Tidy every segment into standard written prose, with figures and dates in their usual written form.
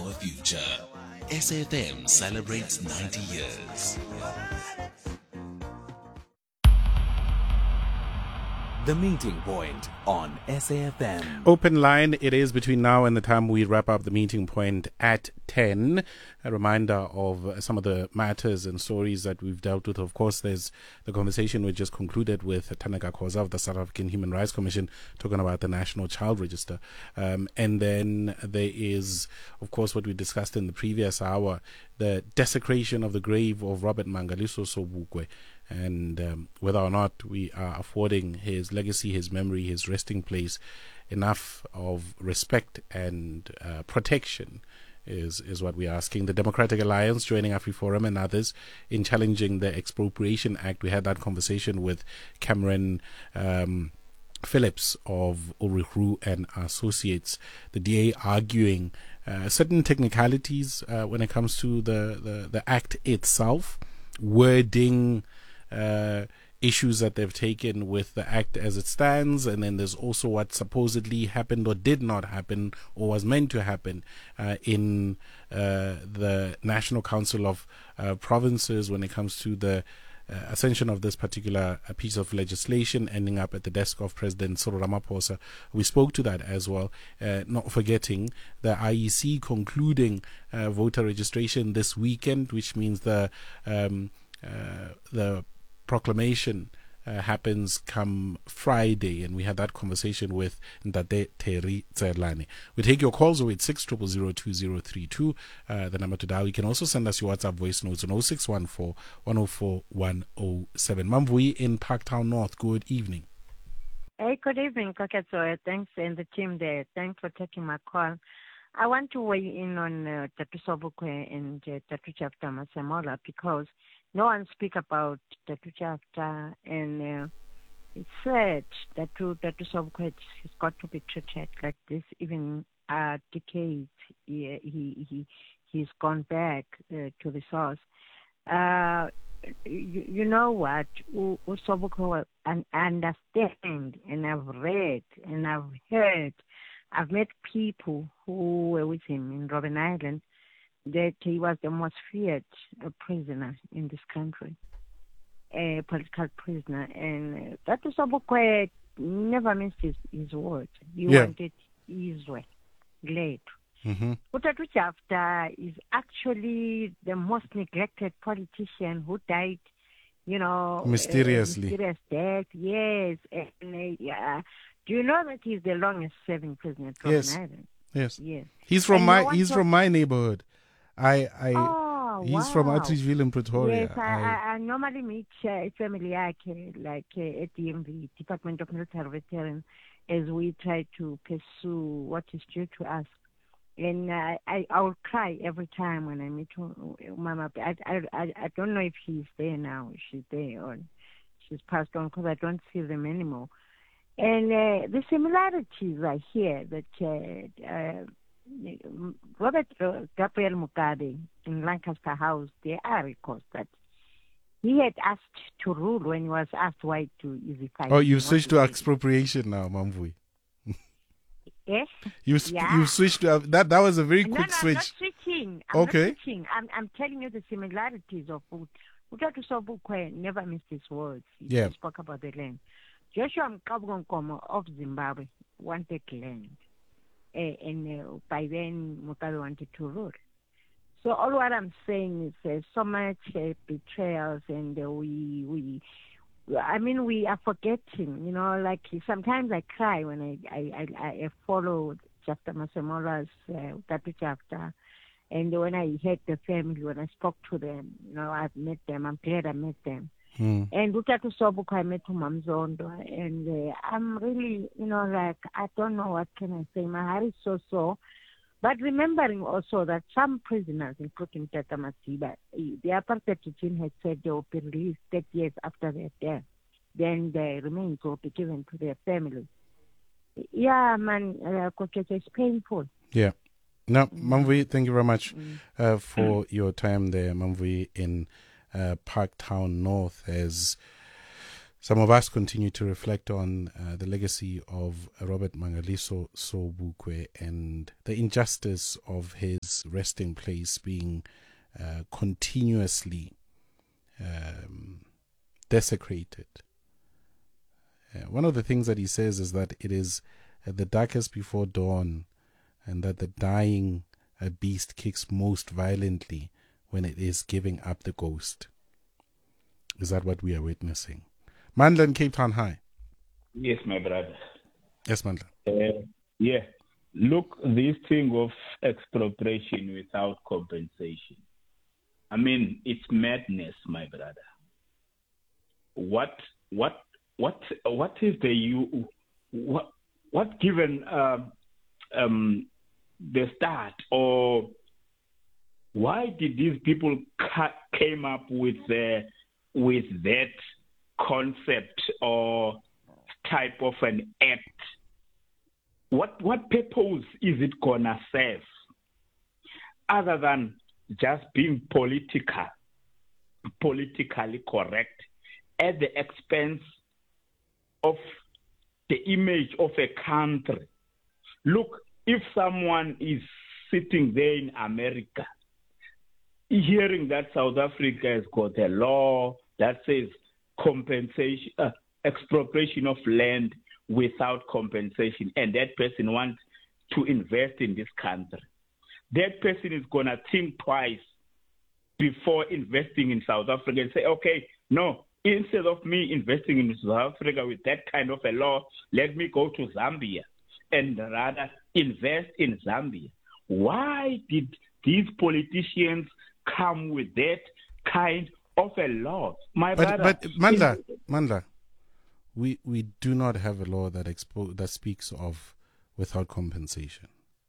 our future. SAFM celebrates 90 years. The Meeting Point on SAFM. Open line it is between now and the time we wrap up the meeting point at 10. A reminder of some of the matters and stories that we've dealt with. Of course, there's the conversation we just concluded with Thanda Khoza of the South African Human Rights Commission talking about the National Child Register. And then there is, of course, what we discussed in the previous hour, the desecration of the grave of Robert Mangaliso Sobukwe. And whether or not we are affording his legacy, his memory, his resting place enough of respect and protection is what we're asking. The Democratic Alliance joining AfriForum and others in challenging the Expropriation Act. We had that conversation with Cameron Phillips of Ulrich Roo and Associates. The DA arguing certain technicalities when it comes to the act itself, wording, issues that they've taken with the act as it stands, and then there's also what supposedly happened or did not happen or was meant to happen in the National Council of Provinces when it comes to the ascension of this particular piece of legislation ending up at the desk of President Cyril Ramaphosa. We spoke to that as well, not forgetting the IEC concluding voter registration this weekend, which means the proclamation happens come Friday, and we had that conversation with Ndade Terry Zerlani. We take your calls 086 0002032, the number to dial. You can also send us your WhatsApp voice notes on 0614 104 107. Mamvui in Parktown North, good evening. Hey, good evening, Koketso. Thanks, and the team there. Thanks for taking my call. I want to weigh in on Tatu Sobukwe and Tatu Chapter Masemola because no one speak about Tatu Chapter, and it's said that Tatu Sobukwe has got to be treated like this. Even decades, he's gone back to the source. You know what? Sobukwe, I understand, and I've read, and I've heard. I've met people who were with him in Robben Island that he was the most feared prisoner in this country, a political prisoner. And Tatu Sobukwe never missed his word. He wanted his way laid. Tatu Chapter is actually the most neglected politician who died, mysteriously. Mysterious death, yes. And, do you know that he's the longest serving prisoner at Robben Island? Yes. He's from my neighborhood. He's from Atteridgeville in Pretoria. Yes, I normally meet family like at DMV, Department of Military Veterans, as we try to pursue what is due to us. And I will cry every time when I meet Mama. I don't know if she's there now, she's there, or she's passed on because I don't see them anymore. And the similarities are here that Robert Gabriel Mugabe in Lancaster House, there are records that he had asked to rule when he was asked why to easy fight. Oh, you switched to expropriation now, Mamvui. Yes? You switched to that was a very quick switch. I'm not switching. I'm telling you the similarities of Tatu Sobukwe never missed his words. He spoke about the land. Joshua Mkabu of Zimbabwe wanted land, and by then Mugabe wanted to rule. So all what I'm saying is so much betrayals, and we are forgetting. Like sometimes I cry when I follow Chapter Masemola's Tatu Chapter, and when I heard the family, when I spoke to them, I've met them. I'm glad I met them. And Tatu Sobukwe, I met Mamzondo, and I'm really, I don't know what can I say. My heart is so. But remembering also that some prisoners, including Tata Masiba, the apartheid regime had said they will be released 30 years after their death. Then the remains will be given to their families. Yeah, man, it's painful. Yeah. Now, Mamvui, thank you very much for your time there, Mamvui, in Parktown North, as Some of us continue to reflect on the legacy of Robert Mangaliso Sobukwe and the injustice of his resting place being continuously desecrated. One of the things that he says is that it is the darkest before dawn, and that the dying beast kicks most violently when it is giving up the ghost. Is that what we are witnessing? Mandla in Cape Town, hi. Yes, my brother. Yes, Mandla. Yeah. Look, this thing of expropriation without compensation. I mean, it's madness, my brother. What is the what given the start, or why did these people came up with that concept or type of an act? What purpose is it gonna serve other than just being politically correct at the expense of the image of a country? Look, if someone is sitting there in America, hearing that South Africa has got a law that says compensation, expropriation of land without compensation, and that person wants to invest in this country, that person is going to think twice before investing in South Africa and say, okay, no, instead of me investing in South Africa with that kind of a law, let me go to Zambia and rather invest in Zambia. Why did these politicians come with that kind of a law? But Mandla, we do not have a law that speaks of without compensation.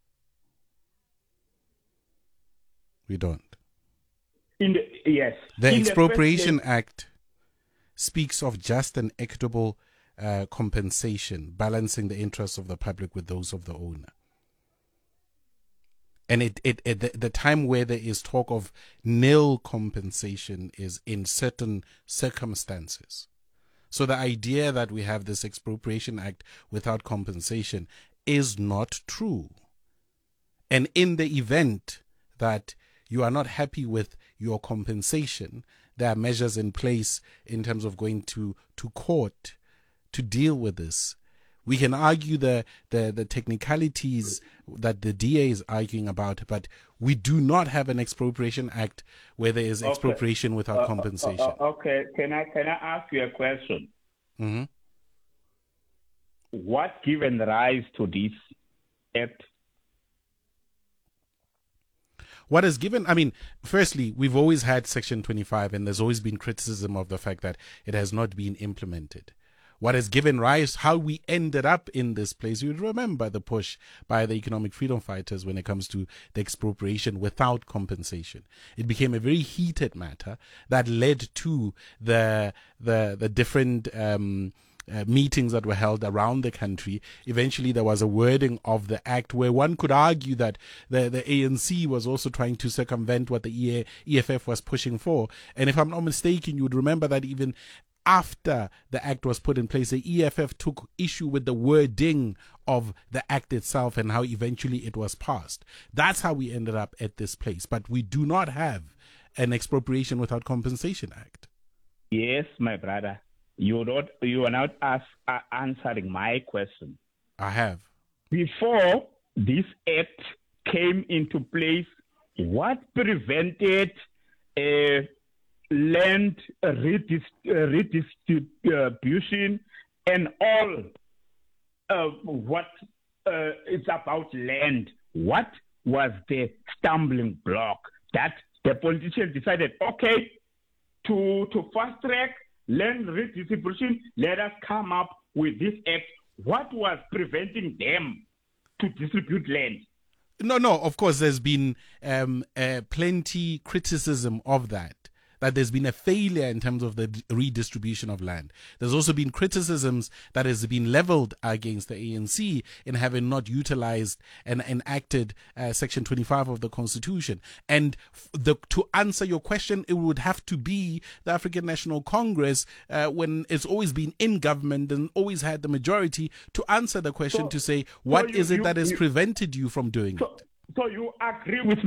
We don't. Yes. The Expropriation Act speaks of just and equitable compensation, balancing the interests of the public with those of the owner. And the time where there is talk of nil compensation is in certain circumstances. So the idea that we have this Expropriation Act without compensation is not true. And in the event that you are not happy with your compensation, there are measures in place in terms of going to court to deal with this. We can argue the technicalities that the DA is arguing about, but we do not have an Expropriation Act where there is expropriation without compensation. Okay, can I ask you a question? Mm-hmm. What given rise to this act? What has given, I mean, firstly, we've always had Section 25, and there's always been criticism of the fact that it has not been implemented. What has given rise, how we ended up in this place, you remember the push by the economic freedom fighters when it comes to the expropriation without compensation. It became a very heated matter that led to the different meetings that were held around the country. Eventually there was a wording of the act where one could argue that the ANC was also trying to circumvent what the EFF was pushing for. And if I'm not mistaken, you would remember that even after the act was put in place, the EFF took issue with the wording of the act itself and how eventually it was passed. That's how we ended up at this place. But we do not have an Expropriation Without Compensation Act. Yes, my brother. You are not answering my question. I have. Before this act came into place, what prevented land redistribution and all what is about land? What was the stumbling block that the politicians decided, okay, to fast track land redistribution, let us come up with this act? What was preventing them to distribute land? No, of course, there's been plenty criticism of that that there's been a failure in terms of the redistribution of land. There's also been criticisms that has been leveled against the ANC in having not utilized and enacted Section 25 of the Constitution. And to answer your question, it would have to be the African National Congress, when it's always been in government and always had the majority, to answer the question, to say, what is it that has prevented you from doing it? So you agree with